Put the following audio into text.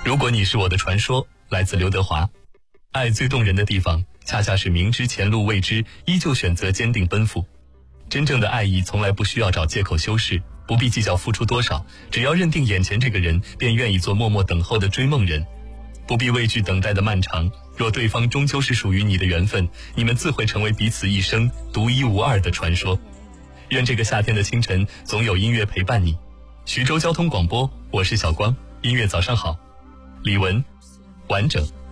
如果你是我的传说，来自刘德华。爱最动人的地方，恰恰是明知前路未知，依旧选择坚定奔赴。真正的爱意从来不需要找借口修饰，不必计较付出多少，只要认定眼前这个人，便愿意做默默等候的追梦人。不必畏惧等待的漫长，若对方终究是属于你的缘分，你们自会成为彼此一生独一无二的传说。愿这个夏天的清晨，总有音乐陪伴你。徐州交通广播，我是小光，音乐早上好。李玟，完整。